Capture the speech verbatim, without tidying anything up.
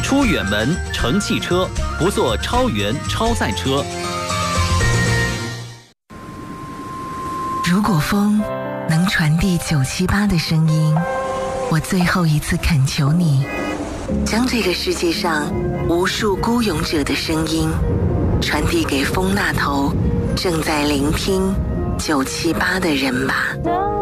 出远门乘汽车，不坐超员超载车。 如果风能传递九七八的声音，我最后一次恳求你，将这个世界上无数孤勇者的声音传递给风那头正在聆听九七八的人吧。